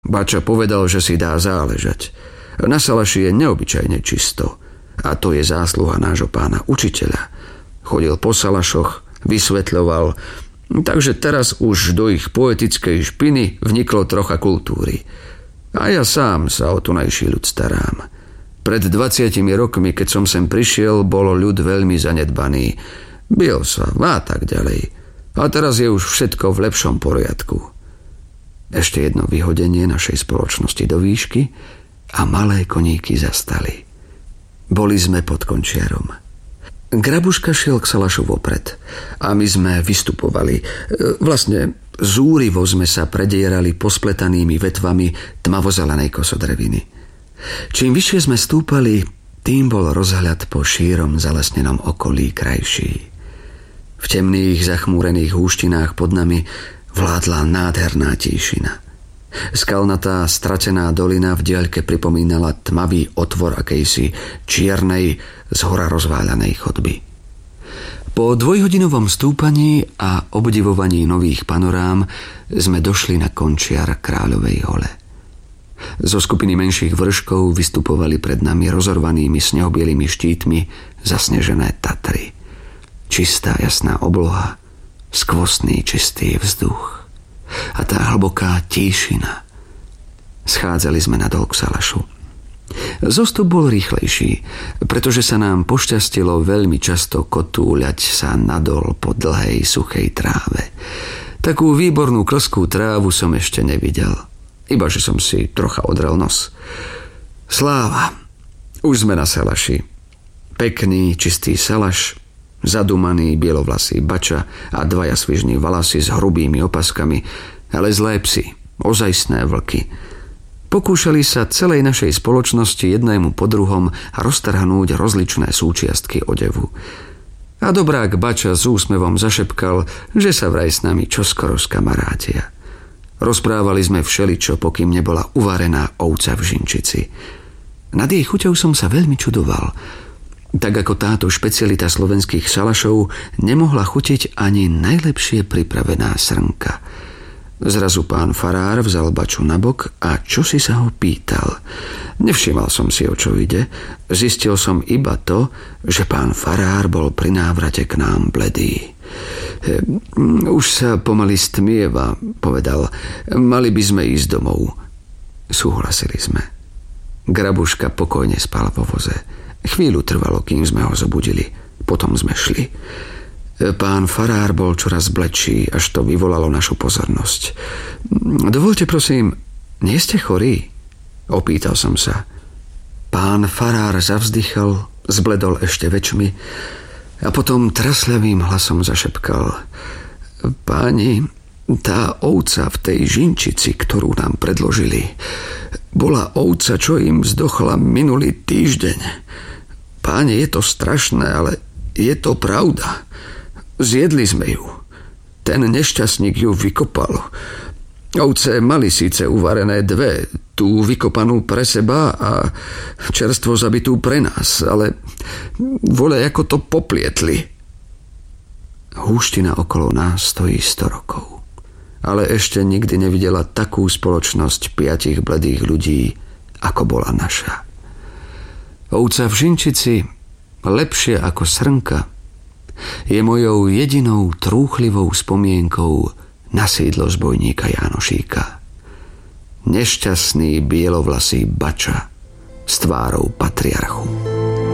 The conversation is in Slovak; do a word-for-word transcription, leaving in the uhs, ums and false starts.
Bača povedal, že si dá záležať. Na Salaši je neobyčajne čisto. A to je zásluha nášho pána učiteľa. Chodil po salašoch, vysvetľoval, takže teraz už do ich poetickej špiny vniklo trocha kultúry. A ja sám sa o tunajší ľud starám. Pred dvadsiatimi rokmi, keď som sem prišiel, bolo ľud veľmi zanedbaný. Bil sa a tak ďalej. A teraz je už všetko v lepšom poriadku. Ešte jedno vyhodenie našej spoločnosti do výšky a malé koníky zastali. Boli sme pod Končiarom. Grabuška šiel k Salašu vopred a my sme vystupovali. Vlastne zúrivo sme sa predierali pospletanými vetvami tmavozelenej kosodreviny. Čím vyššie sme stúpali, tým bol rozhľad po šírom zalesnenom okolí krajší. V temných zachmúrených húštinách pod nami vládla nádherná tíšina. Skalnatá stratená dolina v diaľke pripomínala tmavý otvor akejsi čiernej, zhora rozváľanej chodby. Po dvojhodinovom stúpaní a obdivovaní nových panorám sme došli na končiar Kráľovej hole. Zo skupiny menších vrškov vystupovali pred nami rozorvanými snehobielými štítmi zasnežené Tatry. Čistá jasná obloha, skvostný čistý vzduch a tá hlboká tíšina. Schádzali sme nadol k Salašu. Zostup bol rýchlejší, pretože sa nám pošťastilo veľmi často kotúľať sa nadol po dlhej suchej tráve. Takú výbornú klskú trávu som ešte nevidel, iba že som si trocha odrel nos. Sláva, už sme na Salaši. Pekný, čistý Salaš, zadumaný bielovlasý Bača a dvaja svižní valasi s hrubými opaskami, ale zlé psy, ozajstné vlky. Pokúšali sa celej našej spoločnosti jednému po druhom roztrhnúť rozličné súčiastky odevu. A dobrák Bača s úsmevom zašepkal, že sa vraj s nami čoskoro skamarátia. Rozprávali sme všeličo, pokým nebola uvarená ovca v Žinčici. Nad jej chuťou som sa veľmi čudoval. Tak ako táto špecialita slovenských salašov nemohla chutiť ani najlepšie pripravená srnka. Zrazu pán farár vzal Baču nabok a čosi sa ho pýtal. Nevšimal som si, o čo ide. Zistil som iba to, že pán farár bol pri návrate k nám bledý. Už sa pomaly stmieva, povedal. Mali by sme ísť domov. Súhlasili sme. Grabuška pokojne spal vo voze. Chvíľu trvalo, kým sme ho zobudili. Potom sme šli. Pán farár bol čoraz bledší, až to vyvolalo našu pozornosť. Dovolte, prosím, nie ste chorí? Opýtal som sa. Pán farár zavzdychal, zbledol ešte väčšmi a potom trasľavým hlasom zašepkal. Páni, tá ovca v tej Žinčici, ktorú nám predložili, bola ovca, čo im zdochla minulý týždeň. Páni, je to strašné, ale je to pravda. Zjedli sme ju. Ten nešťastník ju vykopal. Ovce mali síce uvarené dve, tú vykopanú pre seba a čerstvo zabitú pre nás, ale vole, ako to poplietli. Húština okolo nás stojí sto rokov, ale ešte nikdy nevidela takú spoločnosť piatich bledých ľudí, ako bola naša. Ovca v Žinčici, lepšie ako srnka, je mojou jedinou trúchlivou spomienkou na sídlo zbojníka Jánošíka. Nešťastný bielovlasý Bača s tvárou patriarchu.